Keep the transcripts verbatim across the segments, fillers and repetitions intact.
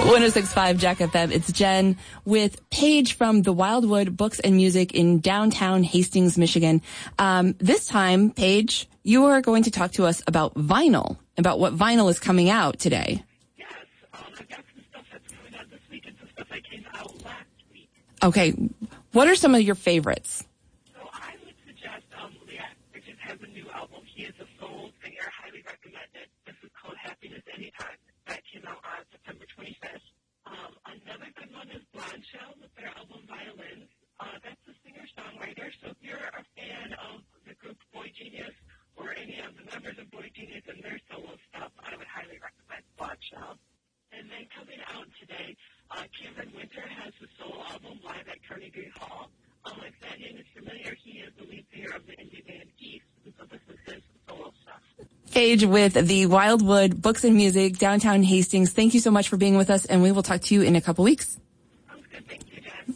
one oh six point five Jack F M. It's Jen with Paige from the Wildwood Books and Music in downtown Hastings, Michigan. Um, this time, Paige, you are going to talk to us about vinyl, about what vinyl is coming out today. Yes, um, I've got some stuff that's coming out this week and some stuff that came out last week. Okay, what are some of your favorites? So I would suggest um, Leah Bridges has a new album. He is a soul singer. Highly recommend it. This is called Happiness Anytime. That came out on September twenty-fifth. Um, another good one is Blonde Shell with their album Violins. Uh, that's a singer-songwriter. So if you're a fan of the group Boy Genius or any of the members of Boy Genius and their solo stuff, I would highly recommend Blonde Shell. And then coming out today, uh, Cameron Winter has the solo album Live at Carnegie Hall. Um, if that name is familiar, he is the lead singer of the indie band Geese. So this is his solo stuff. Paige with the Wildwood Books and Music, downtown Hastings. Thank you so much for being with us, and we will talk to you in a couple weeks. Sounds good. Thank you, Jen.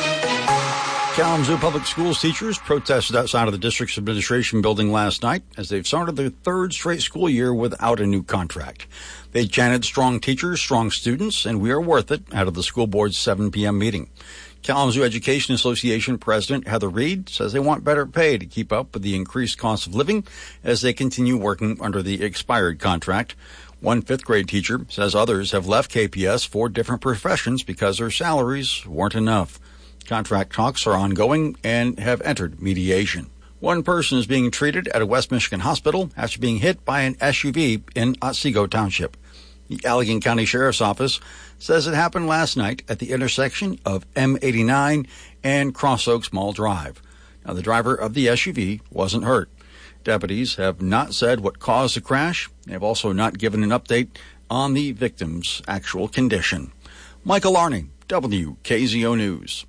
Kalamazoo Public Schools teachers protested outside of the district's administration building last night as they've started their third straight school year without a new contract. They chanted strong teachers, strong students, and we are worth it out of the school board's seven p.m. meeting. Kalamazoo Education Association President Heather Reed says they want better pay to keep up with the increased cost of living as they continue working under the expired contract. One fifth grade teacher says others have left K P S for different professions because their salaries weren't enough. Contract talks are ongoing and have entered mediation. One person is being treated at a West Michigan hospital after being hit by an S U V in Otsego Township. The Allegheny County Sheriff's Office says it happened last night at the intersection of M eighty-nine and Cross Oaks Mall Drive. Now, the driver of the S U V wasn't hurt. Deputies have not said what caused the crash. They have also not given an update on the victim's actual condition. Michael Arning, W K Z O News.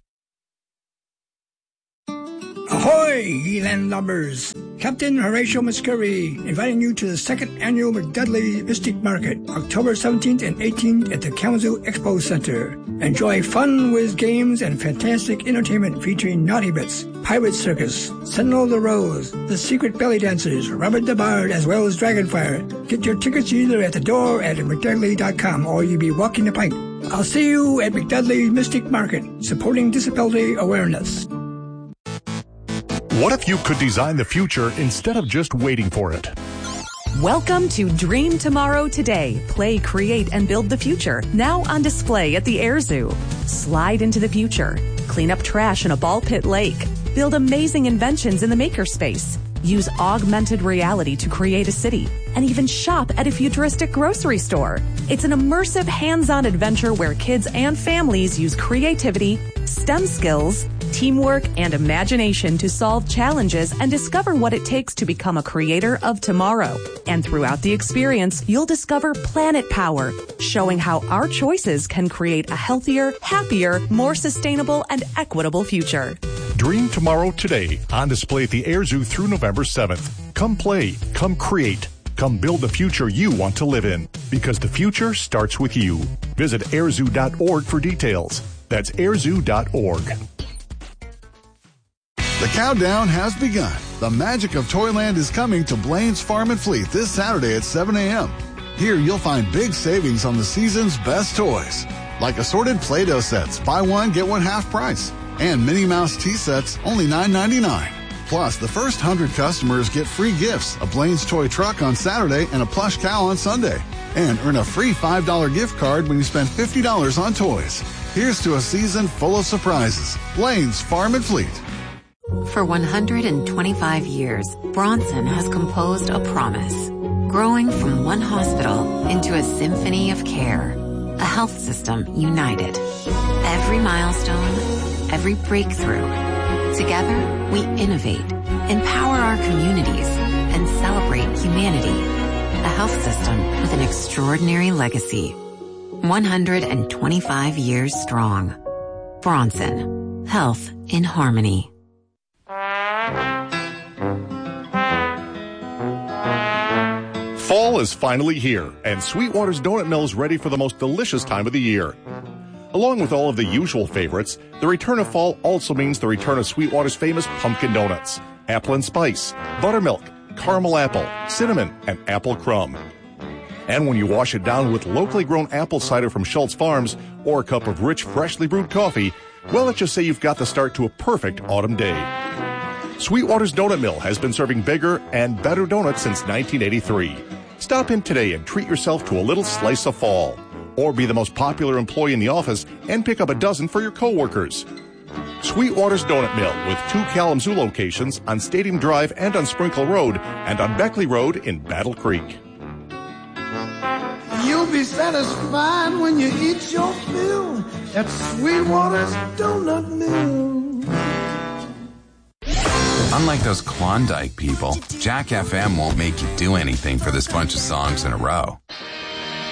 Ahoy, ye landlubbers! Captain Horatio Muscuri inviting you to the second annual McDudley Mystic Market, October seventeenth and eighteenth at the Kalamazoo Expo Center. Enjoy fun with games and fantastic entertainment featuring Naughty Bits, Pirate Circus, Sentinel the Rose, The Secret Belly Dancers, Robert the Bard, as well as Dragonfire. Get your tickets either at the door at McDudley dot com or you'll be walking the plank. I'll see you at McDudley Mystic Market, supporting disability awareness. What if you could design the future instead of just waiting for it? Welcome to Dream Tomorrow Today. Play, create, and build the future. Now on display at the Air Zoo. Slide into the future. Clean up trash in a ball pit lake. Build amazing inventions in the makerspace. Use augmented reality to create a city. And even shop at a futuristic grocery store. It's an immersive hands-on adventure where kids and families use creativity, STEM skills, teamwork, and imagination to solve challenges and discover what it takes to become a creator of tomorrow. And throughout the experience, you'll discover Planet Power, showing how our choices can create a healthier, happier, more sustainable, and equitable future. Dream Tomorrow Today, on display at the Air Zoo through November seventh. Come play, come create, come build the future you want to live in, because the future starts with you. Visit air zoo dot org for details. That's air zoo dot org. The countdown has begun. The magic of Toyland is coming to Blaine's Farm and Fleet this Saturday at seven a.m. Here you'll find big savings on the season's best toys, like assorted Play-Doh sets, buy one, get one half price, and Minnie Mouse tea sets, only nine ninety-nine. Plus, the first one hundred customers get free gifts, a Blaine's toy truck on Saturday and a plush cow on Sunday. And earn a free five dollars gift card when you spend fifty dollars on toys. Here's to a season full of surprises. Blaine's Farm and Fleet. For one hundred twenty-five years, Bronson has composed a promise, growing from one hospital into a symphony of care, a health system united. Every milestone, every breakthrough. Together, we innovate, empower our communities, and celebrate humanity. A health system with an extraordinary legacy. one hundred twenty-five years strong. Bronson. Health in harmony. Fall is finally here, and Sweetwater's Donut Mill is ready for the most delicious time of the year. Along with all of the usual favorites, the return of fall also means the return of Sweetwater's famous pumpkin donuts, apple and spice, buttermilk, caramel apple, cinnamon, and apple crumb. And when you wash it down with locally grown apple cider from Schultz Farms or a cup of rich, freshly brewed coffee, well, let's just say you've got the start to a perfect autumn day. Sweetwater's Donut Mill has been serving bigger and better donuts since nineteen eighty-three. Stop in today and treat yourself to a little slice of fall. Or be the most popular employee in the office and pick up a dozen for your coworkers. Sweetwater's Donut Mill with two Kalamazoo locations on Stadium Drive and on Sprinkle Road and on Beckley Road in Battle Creek. You'll be satisfied when you eat your fill at Sweetwater's Donut Mill. Unlike those Klondike people, Jack F M won't make you do anything for this bunch of songs in a row.